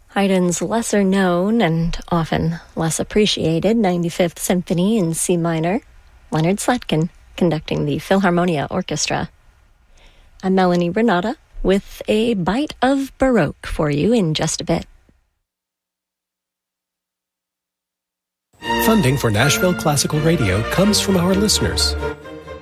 Haydn's lesser-known and often less appreciated 95th Symphony in C minor, Leonard Slatkin conducting the Philharmonia Orchestra. I'm Melanie Renata with a bite of Baroque for you in just a bit. Funding for Nashville Classical Radio comes from our listeners.